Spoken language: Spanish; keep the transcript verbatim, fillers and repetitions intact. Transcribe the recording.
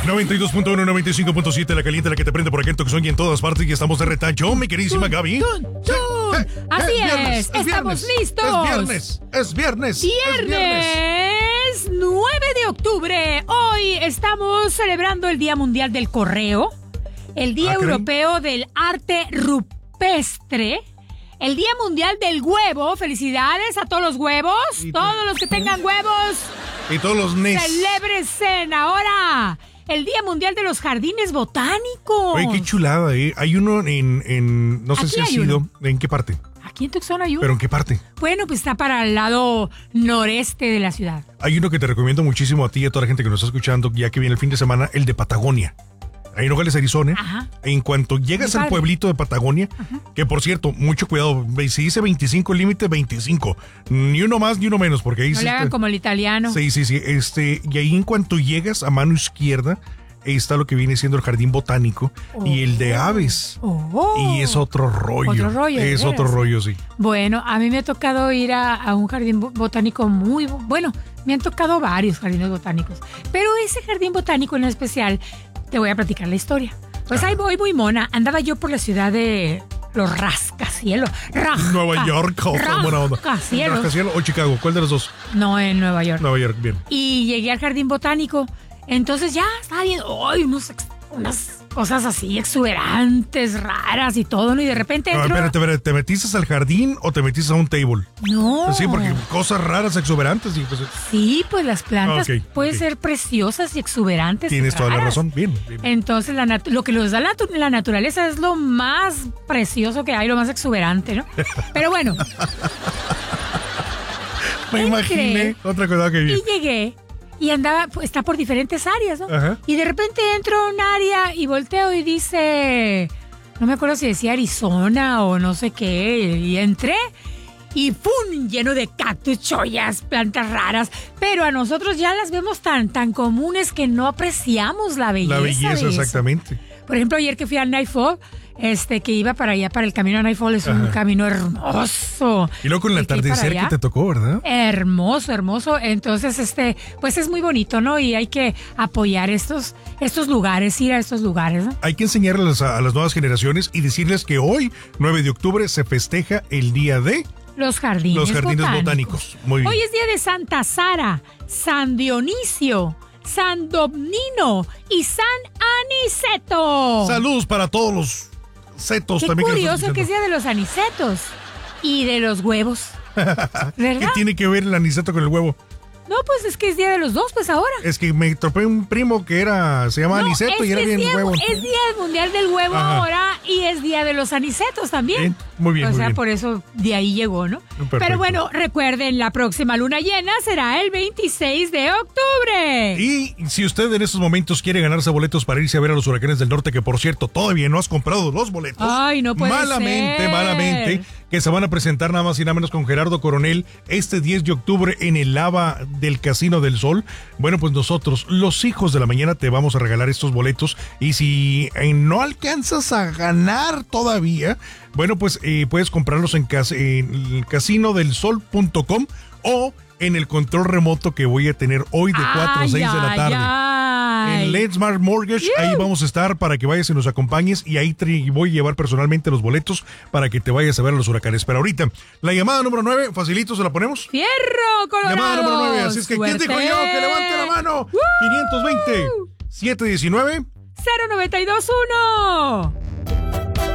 noventa y dos punto uno, noventa y cinco punto siete, la caliente, la que te prende por aquí en Tucson y en todas partes. Y estamos de retacho, mi queridísima Tun, Gaby. tun, tun. Eh, eh, Así eh, viernes, es, estamos viernes, listos. Es viernes, es viernes. Viernes, es viernes. nueve de octubre. Hoy estamos celebrando el Día Mundial del Correo, el Día Ah, ¿creen? Europeo del Arte Rupestre, el Día Mundial del Huevo. Felicidades a todos los huevos, Y todos los que tengan huevos. Y todos los N E S. Celébrense ahora. El Día Mundial de los Jardines Botánicos. Oye, qué chulada, ¿eh? Hay uno en, en no sé Aquí si ha hay sido, uno. ¿en qué parte? Aquí en Tucson hay uno. ¿Pero en qué parte? Bueno, pues está para el lado noreste de la ciudad. Hay uno que te recomiendo muchísimo a ti y a toda la gente que nos está escuchando, ya que viene el fin de semana, el de Patagonia. Ahí en Nogales, Arizona. Ajá. En cuanto llegas Muy al padre. pueblito de Patagonia, que por cierto, mucho cuidado, si dice veinticinco, el límite veinticinco. Ni uno más ni uno menos, porque ahí No sí le hagan está- como el italiano. Sí, sí, sí. Este, y ahí en cuanto llegas a mano izquierda, está lo que viene siendo el jardín botánico y el de aves. Oh. Y es otro rollo. Otro rollo, de Es veras. otro rollo, sí. Bueno, a mí me ha tocado ir a, a un jardín bo- botánico muy bu- bueno. Me han tocado varios jardines botánicos, pero ese jardín botánico en especial, te voy a platicar la historia. Pues ahí voy muy mona. Andaba yo por la ciudad de los rascacielos. Rasca- Nueva York, oh, qué buena onda. Rascacielos. Rascacielos o Chicago, ¿cuál de los dos? No, en Nueva York. Nueva York, bien. Y llegué al jardín botánico. Entonces ya estaba viendo ¡ay! unos ex- unas cosas así exuberantes, raras y todo, ¿no? Y de repente A ver, entro... espérate, espérate, ¿te metiste al jardín o te metiste a un table? No. Sí, porque cosas raras, exuberantes. Y pues, Sí, pues las plantas Ok, pueden ok. ser preciosas y exuberantes. tienes toda la raras. razón. Bien, bien. Entonces, la nat- lo que nos da la, natu- la naturaleza es lo más precioso que hay, lo más exuberante, ¿no? Pero bueno, Me entré imaginé otra cosa que y bien. llegué y andaba, pues, está por diferentes áreas, ¿no? Ajá. Y de repente entro a un área y volteo y dice, no me acuerdo si decía Arizona o no sé qué, y entré y ¡pum! Lleno de cactus, chollas, plantas raras, pero a nosotros ya las vemos tan, tan comunes que no apreciamos la belleza. La belleza, de eso. exactamente. Por ejemplo, ayer que fui al Nightfall, este, que iba para allá, para el camino a Nightfall, es un Ajá. camino hermoso. Y luego con el Y que para atardecer que allá, te tocó, ¿verdad? Hermoso, hermoso. Entonces, este, pues es muy bonito, ¿no? Y hay que apoyar estos, estos lugares, ir a estos lugares, ¿no? Hay que enseñarles a, a las nuevas generaciones y decirles que hoy, nueve de octubre, se festeja el día de Los jardines, los jardines botánicos. botánicos. Muy bien. Hoy es día de Santa Sara, San Dionisio, San Domnino y San Aniceto. Saludos para todos los setos Qué también. que nos curioso están que es día de los anicetos y de los huevos. escuchando. ¿Qué ¿Verdad? tiene que ver el aniceto con el huevo? No, pues es que es día de los dos, pues ahora. Es que me tropé un primo que era, se llama No, aniceto es y era que bien es día, huevo. es día mundial del huevo Ajá. ahora y es día de los anicetos también. Bien, muy bien, O muy sea, bien. por eso de ahí llegó, ¿no? Perfecto. Pero bueno, recuerden, la próxima luna llena será el veintiséis de octubre. Y si usted en estos momentos quiere ganarse boletos para irse a ver a los Huracanes del Norte, que por cierto todavía no has comprado los boletos. Ay, no puede malamente, ser. malamente, que se van a presentar nada más y nada menos con Gerardo Coronel este diez de octubre en el Lava del Casino del Sol. Bueno, pues nosotros, los hijos de la mañana, te vamos a regalar estos boletos. Y si eh, no alcanzas a ganar todavía, bueno, pues eh, puedes comprarlos en, cas en el casino del sol punto com o en el control remoto que voy a tener hoy de cuatro a seis de la tarde. Ay, En Let's Smart Mortgage, Yeah. ahí vamos a estar para que vayas y nos acompañes y ahí te voy a llevar personalmente los boletos para que te vayas a ver a los huracanes. Pero ahorita, la llamada número nueve, facilito, ¿se la ponemos? ¡Fierro, Colorado! Llamada número nueve, así es que ¿quién ¡Suerte! dijo yo que levante la mano? ¡Woo! quinientos veinte, setecientos diecinueve. cero nueve dos uno.